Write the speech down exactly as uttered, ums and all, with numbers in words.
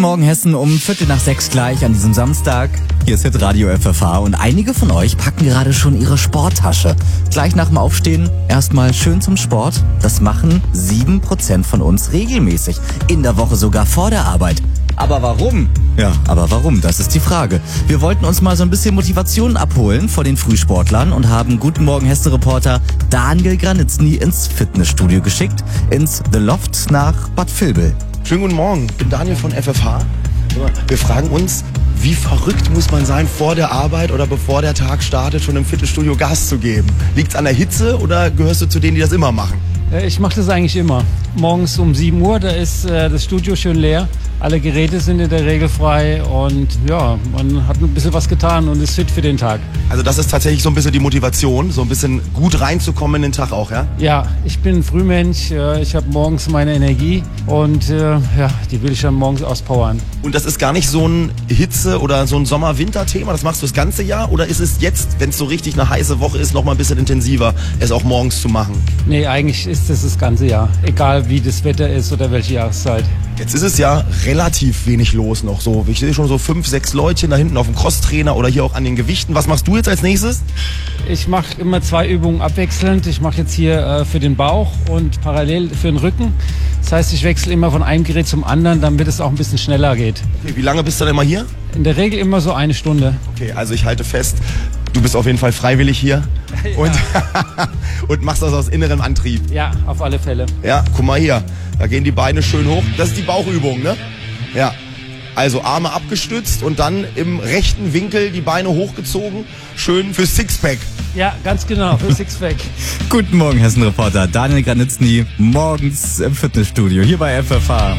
Morgen Hessen um Viertel nach sechs gleich an diesem Samstag. Hier ist Hitradio F F H und einige von euch packen gerade schon ihre Sporttasche. Gleich nach dem Aufstehen erstmal schön zum Sport. Das machen sieben Prozent von uns regelmäßig. In der Woche sogar vor der Arbeit. Aber warum? Ja, aber warum? Das ist die Frage. Wir wollten uns mal so ein bisschen Motivation abholen vor den Frühsportlern und haben Guten Morgen Hessen-Reporter Daniel Granitzny ins Fitnessstudio geschickt, ins The Loft nach Bad Vilbel. Schönen guten Morgen, ich bin Daniel von F F H. Wir fragen uns, wie verrückt muss man sein, vor der Arbeit oder bevor der Tag startet, schon im Fitnessstudio Gas zu geben? Liegt's an der Hitze oder gehörst du zu denen, die das immer machen? Ich mache das eigentlich immer. Morgens um sieben Uhr, da ist äh, das Studio schön leer. Alle Geräte sind in der Regel frei und ja, man hat ein bisschen was getan und ist fit für den Tag. Also das ist tatsächlich so ein bisschen die Motivation, so ein bisschen gut reinzukommen in den Tag auch, ja? Ja, ich bin ein Frühmensch, ich habe morgens meine Energie und äh, ja, die will ich dann morgens auspowern. Und das ist gar nicht so ein Hitze- oder so ein Sommer-Winter-Thema, das machst du das ganze Jahr? Oder ist es jetzt, wenn es so richtig eine heiße Woche ist, noch mal ein bisschen intensiver, es auch morgens zu machen? Nee, eigentlich ist es das ganze Jahr, egal wie das Wetter ist oder welche Jahreszeit. Jetzt ist es ja relativ wenig los noch so. Ich sehe schon so fünf, sechs Leutchen da hinten auf dem Crosstrainer oder hier auch an den Gewichten. Was machst du jetzt als nächstes? Ich mache immer zwei Übungen abwechselnd. Ich mache jetzt hier äh, für den Bauch und parallel für den Rücken. Das heißt, ich wechsle immer von einem Gerät zum anderen, damit es auch ein bisschen schneller geht. Okay, wie lange bist du denn immer hier? In der Regel immer so eine Stunde. Okay, also ich halte fest, du bist auf jeden Fall freiwillig hier Ja. und, und machst das aus innerem Antrieb. Ja, auf alle Fälle. Ja, guck mal hier, da gehen die Beine schön hoch. Das ist die Bauchübung, ne? Ja. Also Arme abgestützt und dann im rechten Winkel die Beine hochgezogen. Schön für Sixpack. Ja, ganz genau, für Sixpack. Guten Morgen Hessen-Reporter Daniel Granitzny, morgens im Fitnessstudio hier bei F F H.